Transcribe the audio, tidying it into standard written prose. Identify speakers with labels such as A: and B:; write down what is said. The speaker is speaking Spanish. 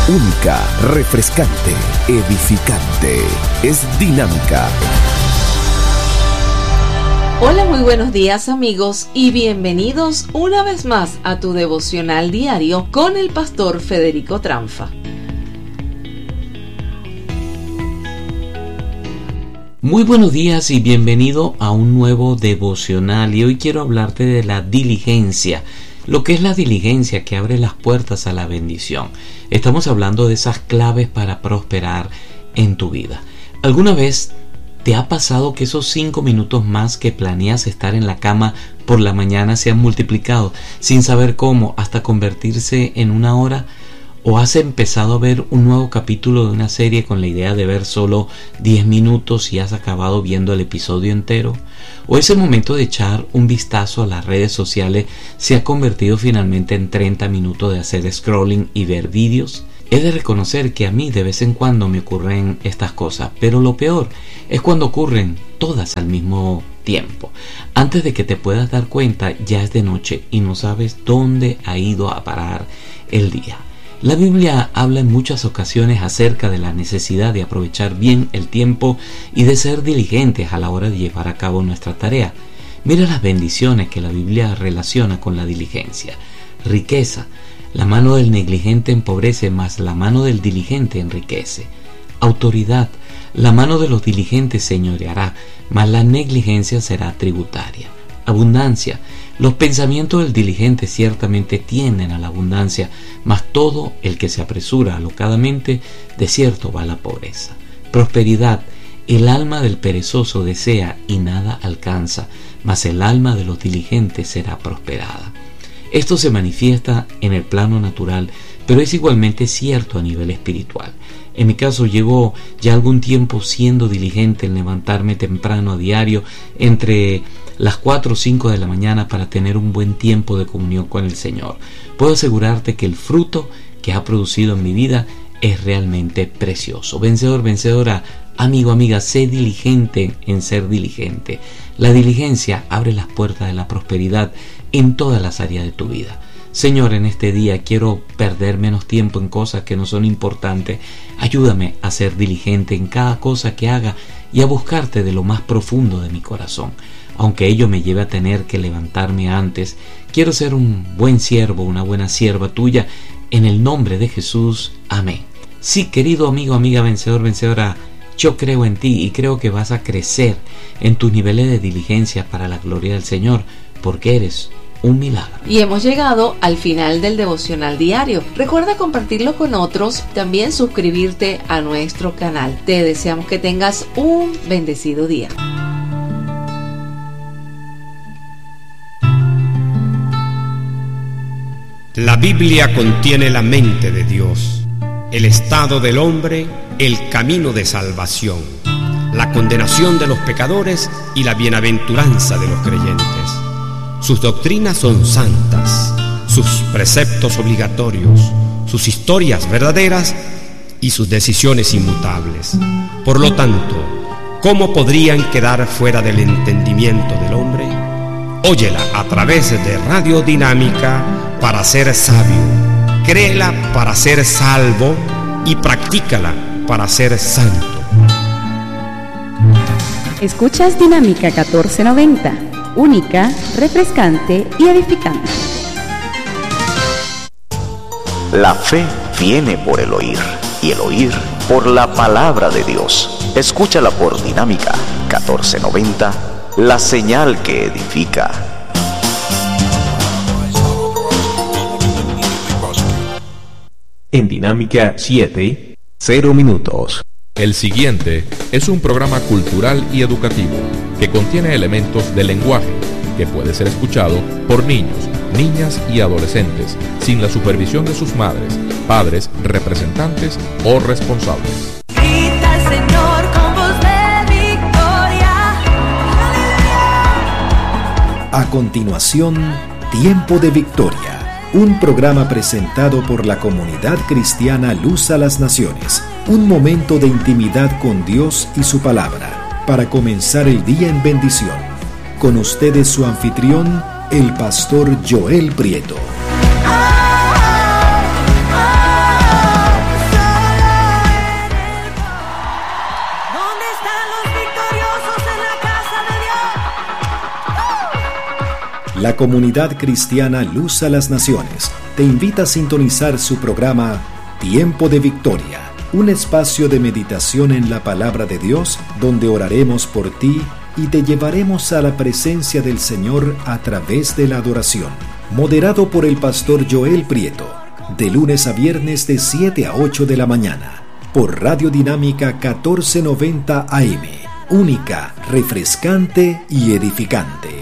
A: Única, refrescante, edificante. Es Dinámica.
B: Hola, muy buenos días amigos y bienvenidos una vez más a tu devocional diario con el pastor Federico Tranfa.
C: Muy buenos días y bienvenido a un nuevo devocional, y hoy quiero hablarte de la diligencia. Lo que es la diligencia que abre las puertas a la bendición. Estamos hablando de esas claves para prosperar en tu vida. ¿Alguna vez te ha pasado que esos 5 minutos más que planeas estar en la cama por la mañana se han multiplicado sin saber cómo hasta convertirse en 1 hora? ¿O has empezado a ver un nuevo capítulo de una serie con la idea de ver solo 10 minutos y has acabado viendo el episodio entero? ¿O ese momento de echar un vistazo a las redes sociales se ha convertido finalmente en 30 minutos de hacer scrolling y ver vídeos? He de reconocer que a mí de vez en cuando me ocurren estas cosas, pero lo peor es cuando ocurren todas al mismo tiempo. Antes de que te puedas dar cuenta, ya es de noche y no sabes dónde ha ido a parar el día. La Biblia habla en muchas ocasiones acerca de la necesidad de aprovechar bien el tiempo y de ser diligentes a la hora de llevar a cabo nuestra tarea. Mira las bendiciones que la Biblia relaciona con la diligencia. Riqueza. La mano del negligente empobrece, mas la mano del diligente enriquece. Autoridad. La mano de los diligentes señoreará, mas la negligencia será tributaria. Abundancia. Los pensamientos del diligente ciertamente tienden a la abundancia, mas todo el que se apresura alocadamente, de cierto va a la pobreza. Prosperidad. El alma del perezoso desea y nada alcanza, mas el alma de los diligentes será prosperada. Esto se manifiesta en el plano natural, pero es igualmente cierto a nivel espiritual. En mi caso llevo ya algún tiempo siendo diligente en levantarme temprano a diario entre las 4 o 5 de la mañana para tener un buen tiempo de comunión con el Señor. Puedo asegurarte que el fruto que ha producido en mi vida es realmente precioso. Vencedor, vencedora, amigo, amiga, sé diligente en ser diligente. La diligencia abre las puertas de la prosperidad en todas las áreas de tu vida. Señor, en este día quiero perder menos tiempo en cosas que no son importantes. Ayúdame a ser diligente en cada cosa que haga y a buscarte de lo más profundo de mi corazón. Aunque ello me lleve a tener que levantarme antes, quiero ser un buen siervo, una buena sierva tuya, en el nombre de Jesús. Amén. Sí, querido amigo, amiga, vencedor, vencedora, yo creo en ti y creo que vas a crecer en tus niveles de diligencia para la gloria del Señor, porque eres un milagro.
B: Y hemos llegado al final del devocional diario. Recuerda compartirlo con otros, también suscribirte a nuestro canal. Te deseamos que tengas un bendecido día.
D: La Biblia contiene la mente de Dios, el estado del hombre, el camino de salvación, la condenación de los pecadores y la bienaventuranza de los creyentes. Sus doctrinas son santas, sus preceptos obligatorios, sus historias verdaderas y sus decisiones inmutables. Por lo tanto, ¿cómo podrían quedar fuera del entendimiento del hombre? Óyela a través de Radio Dinámica para ser sabio, créela para ser salvo y practícala para ser santo.
E: Escuchas Dinámica 1490, única, refrescante y edificante.
F: La fe viene por el oír, y el oír por la palabra de Dios. Escúchala por Dinámica 1490, la señal que edifica.
A: En Dinámica 7, 0 minutos.
G: El siguiente es un programa cultural y educativo que contiene elementos del lenguaje que puede ser escuchado por niños, niñas y adolescentes sin la supervisión de sus madres, padres, representantes o responsables.
H: Grita al Señor con voz de victoria.
A: A continuación, Tiempo de Victoria. Un programa presentado por la comunidad cristiana Luz a las Naciones. Un momento de intimidad con Dios y su palabra, para comenzar el día en bendición. Con ustedes su anfitrión, el pastor Joel Prieto. La comunidad cristiana Luz a las Naciones te invita a sintonizar su programa Tiempo de Victoria, un espacio de meditación en la palabra de Dios donde oraremos por ti y te llevaremos a la presencia del Señor a través de la adoración. Moderado por el pastor Joel Prieto, de lunes a viernes de 7 a 8 de la mañana, por Radio Dinámica 1490 AM, única, refrescante y edificante.